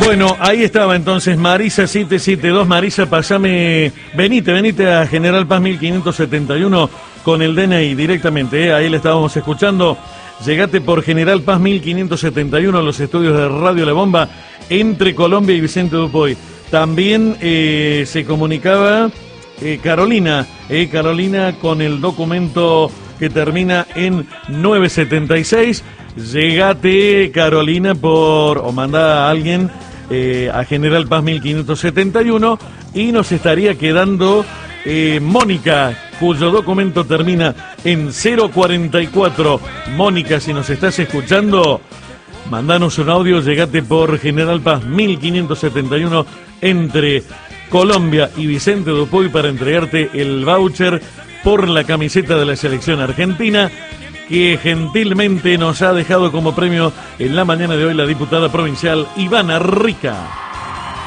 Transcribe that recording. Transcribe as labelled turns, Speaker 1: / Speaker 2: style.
Speaker 1: Bueno, ahí estaba entonces Marisa 772. Marisa, pasame, venite a General Paz 1571 con el DNI directamente, ahí le estábamos escuchando. Llegate por General Paz 1571 a los estudios de Radio La Bomba entre Colombia y Vicente Dupuy. También se comunicaba Carolina con el documento que termina en 976. Llegate, Carolina, o manda a alguien a General Paz 1571 y nos estaría quedando Mónica, cuyo documento termina en 044. Mónica, si nos estás escuchando, mandanos un audio. Llegate por General Paz 1571 entre Colombia y Vicente Dupuy para entregarte el voucher por la camiseta de la selección argentina que gentilmente nos ha dejado como premio en la mañana de hoy la diputada provincial Ivana Rica.